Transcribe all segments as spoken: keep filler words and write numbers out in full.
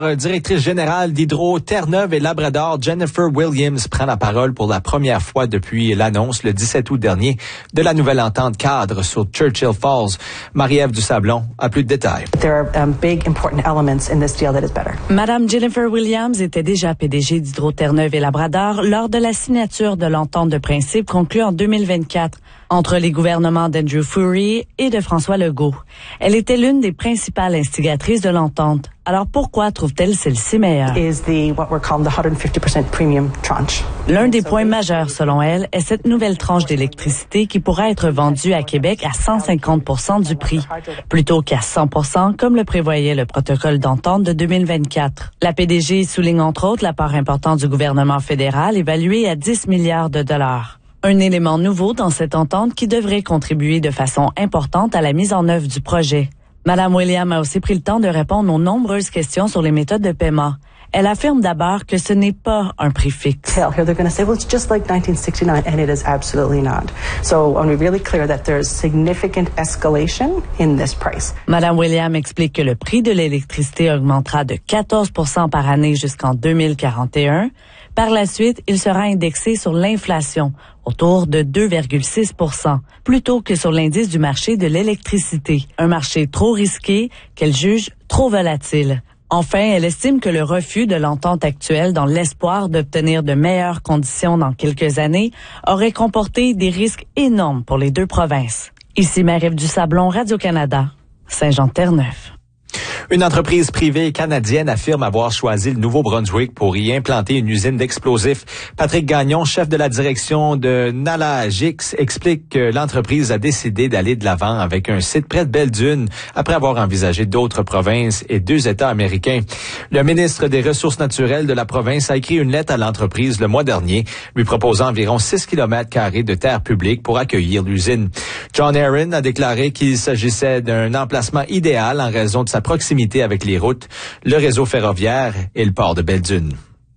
Directrice générale d'Hydro Terre-Neuve et Labrador, Jennifer Williams, prend la parole pour la première fois depuis l'annonce le dix-sept août dernier de la nouvelle entente cadre sur Churchill Falls. Marie-Ève Dusablon a plus de détails. There are um, big important elements in this deal that is better. Madame Jennifer Williams était déjà P D G d'Hydro Terre-Neuve et Labrador lors de la signature de l'entente de principe conclue en deux mille vingt-quatre entre les gouvernements d'Andrew Furey et de François Legault. Elle était l'une des principales instigatrices de l'entente. Alors pourquoi trouve-t-elle celle-ci meilleure? Is the what we're calling the one hundred fifty percent premium tranche. L'un des points majeurs, selon elle, est cette nouvelle tranche d'électricité qui pourra être vendue à Québec à cent cinquante pour cent du prix, plutôt qu'à cent pour cent comme le prévoyait le protocole d'entente de deux mille vingt-quatre. La P D G souligne entre autres la part importante du gouvernement fédéral évaluée à dix milliards de dollars. Un élément nouveau dans cette entente qui devrait contribuer de façon importante à la mise en œuvre du projet. Madame Williams a aussi pris le temps de répondre aux nombreuses questions sur les méthodes de paiement. Elle affirme d'abord que ce n'est pas un prix fixe. Here they're going to say, well, it's just like nineteen sixty-nine, and it is absolutely not. So I want to be really clear that there is significant escalation in this price. Madame Williams explique que le prix de l'électricité augmentera de quatorze pour cent par année jusqu'en deux mille quarante et un. Par la suite, il sera indexé sur l'inflation, autour de deux virgule six pour cent, plutôt que sur l'indice du marché de l'électricité, un marché trop risqué qu'elle juge trop volatile. Enfin, elle estime que le refus de l'entente actuelle dans l'espoir d'obtenir de meilleures conditions dans quelques années aurait comporté des risques énormes pour les deux provinces. Ici Marie-Ève Dusablon, Radio-Canada, Saint-Jean-de-Terre-Neuve. Une entreprise privée canadienne affirme avoir choisi le Nouveau-Brunswick pour y implanter une usine d'explosifs. Patrick Gagnon, chef de la direction de Nalagix, explique que l'entreprise a décidé d'aller de l'avant avec un site près de Belledune après avoir envisagé d'autres provinces et deux États américains. Le ministre des Ressources naturelles de la province a écrit une lettre à l'entreprise le mois dernier, lui proposant environ six kilomètres carrés de terre publique pour accueillir l'usine. John Aaron a déclaré qu'il s'agissait d'un emplacement idéal en raison de sa proximité avec les routes, le réseau ferroviaire et le port de Belledune.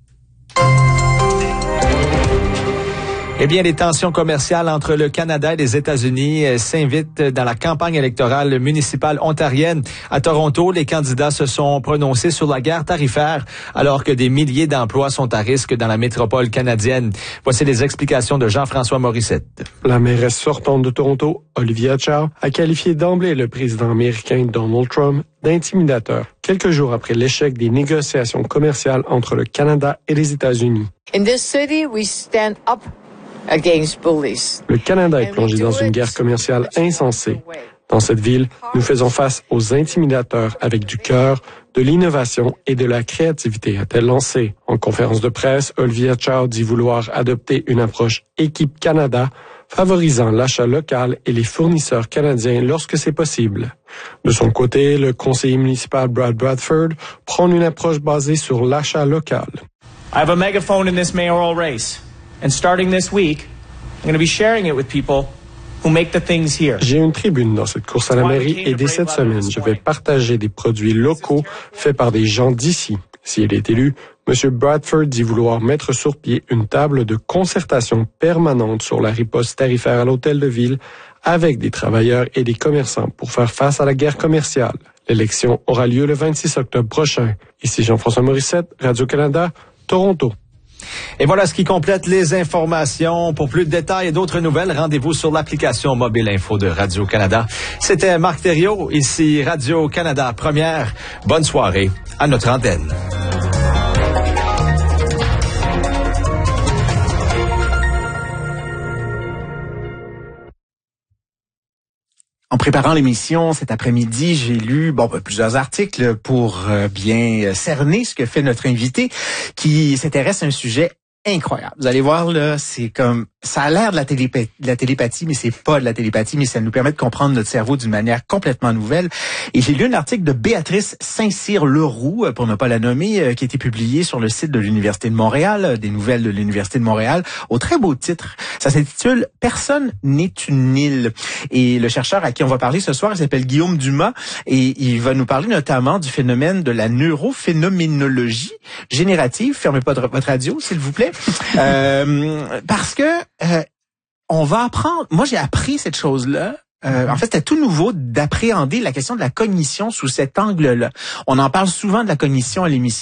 Eh bien, les tensions commerciales entre le Canada et les États-Unis euh, s'invitent dans la campagne électorale municipale ontarienne. À Toronto, les candidats se sont prononcés sur la guerre tarifaire, alors que des milliers d'emplois sont à risque dans la métropole canadienne. Voici les explications de Jean-François Morissette. La mairesse sortante de Toronto, Olivia Chow, a qualifié d'emblée le président américain Donald Trump d'intimidateur, quelques jours après l'échec des négociations commerciales entre le Canada et les États-Unis. In this city, we stand up against bullies. Le Canada est plongé dans une guerre commerciale insensée. Dans cette ville, nous faisons face aux intimidateurs avec du cœur, de l'innovation et de la créativité, a-t-elle lancé. En conférence de presse, Olivia Chow dit vouloir adopter une approche Équipe Canada, favorisant l'achat local et les fournisseurs canadiens lorsque c'est possible. De son côté, le conseiller municipal Brad Bradford prône une approche basée sur l'achat local. I have a megaphone in this mayoral race. And starting this week, I'm going to be sharing it with people who make the things here. J'ai une tribune dans cette course à la mairie et dès cette semaine, je vais partager des produits locaux faits par des gens d'ici. Si elle est élue, M. Bradford dit vouloir mettre sur pied une table de concertation permanente sur la riposte tarifaire à l'hôtel de ville avec des travailleurs et des commerçants pour faire face à la guerre commerciale. L'élection aura lieu le vingt-six octobre prochain. Ici Jean-François Morissette, Radio-Canada, Toronto. Et voilà ce qui complète les informations. Pour plus de détails et d'autres nouvelles, rendez-vous sur l'application mobile info de Radio-Canada. C'était Marc Thériault, ici Radio-Canada Première. Bonne soirée à notre antenne. En préparant l'émission cet après-midi, j'ai lu bon plusieurs articles pour euh, bien cerner ce que fait notre invité qui s'intéresse à un sujet incroyable. Vous allez voir là, c'est comme ça a l'air de la, télépathie, de la télépathie, mais c'est pas de la télépathie, mais ça nous permet de comprendre notre cerveau d'une manière complètement nouvelle. Et j'ai lu un article de Béatrice Saint-Cyr-Leroux, pour ne pas la nommer, qui a été publié sur le site de l'Université de Montréal, des nouvelles de l'Université de Montréal, au très beau titre. Ça s'intitule « Personne n'est une île ». Et le chercheur à qui on va parler ce soir, il s'appelle Guillaume Dumas, et il va nous parler notamment du phénomène de la neurophénoménologie générative. Fermez pas votre radio, s'il vous plaît. Euh, parce que euh, on va apprendre. Moi, j'ai appris cette chose-là. Euh, en fait, c'était tout nouveau d'appréhender la question de la cognition sous cet angle-là. On en parle souvent de la cognition à l'émission.